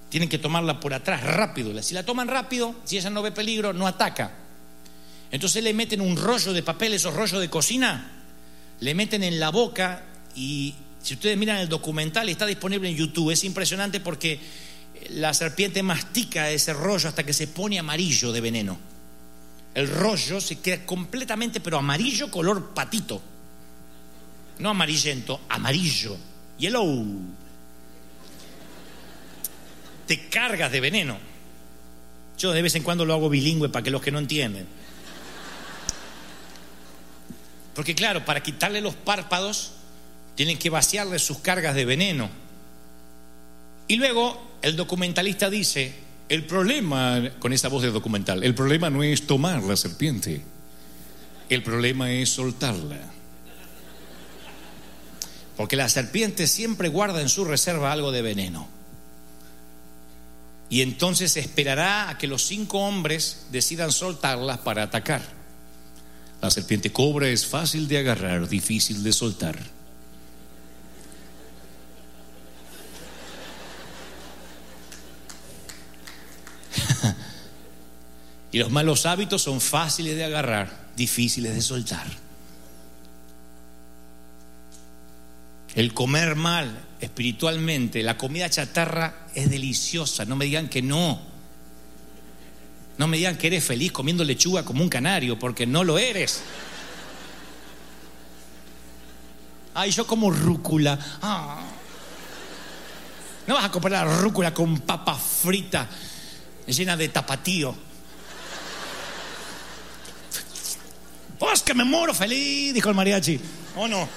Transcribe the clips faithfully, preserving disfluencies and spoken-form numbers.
Tienen que tomarla por atrás, rápido. Si la toman rápido, si ella no ve peligro, no ataca. Entonces le meten un rollo de papel, esos rollos de cocina, le meten en la boca. Y si ustedes miran el documental, está disponible en YouTube. Es impresionante porque la serpiente mastica ese rollo hasta que se pone amarillo de veneno. El rollo se queda completamente, pero amarillo, color patito. No amarillento, amarillo. Yellow. Te cargas de veneno. Yo de vez en cuando lo hago bilingüe para que los que no entienden. Porque claro, para quitarle los párpados tienen que vaciarle sus cargas de veneno. Y luego el documentalista dice, el problema, con esa voz de documental, el problema no es tomar la serpiente, el problema es soltarla. Porque la serpiente siempre guarda en su reserva algo de veneno. Y entonces esperará a que los cinco hombres decidan soltarlas para atacar. La serpiente cobra es fácil de agarrar, difícil de soltar. Y los malos hábitos son fáciles de agarrar, difíciles de soltar. El comer mal espiritualmente, la comida chatarra es deliciosa, no me digan que no. No me digan que eres feliz comiendo lechuga como un canario, porque no lo eres. Ay, yo como rúcula. Ah. No vas a comprar la rúcula con papa frita llena de tapatío. Pues que me muero feliz, dijo el mariachi. ¿O no?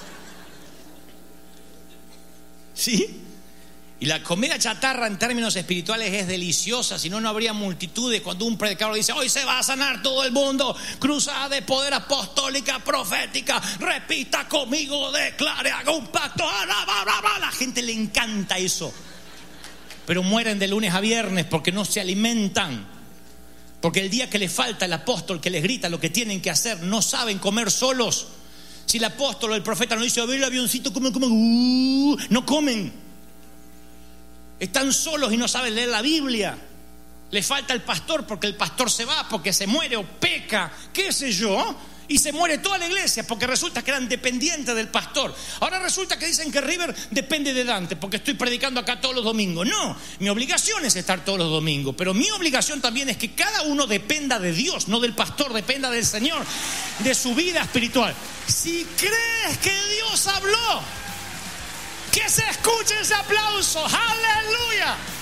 ¿Sí? Y la comida chatarra en términos espirituales es deliciosa, si no, no habría multitudes. Cuando un predicador dice, hoy se va a sanar todo el mundo, cruzada de poder apostólica, profética, repita conmigo, declare, haga un pacto, bla, bla, bla, bla. La gente le encanta eso. Pero mueren de lunes a viernes porque no se alimentan. Porque el día que les falta el apóstol que les grita lo que tienen que hacer, no saben comer solos. Si el apóstol o el profeta no dice, a ver el avioncito, comen, comen, uh, no comen. Están solos y no saben leer la Biblia. Le falta el pastor porque el pastor se va, porque se muere o peca, qué sé yo. Y se muere toda la iglesia porque resulta que eran dependientes del pastor. Ahora resulta que dicen que River depende de Dante porque estoy predicando acá todos los domingos. No, mi obligación es estar todos los domingos, pero mi obligación también es que cada uno dependa de Dios, no del pastor, dependa del Señor, de su vida espiritual. Si crees que Dios habló, que se escuche ese aplauso. ¡Aleluya!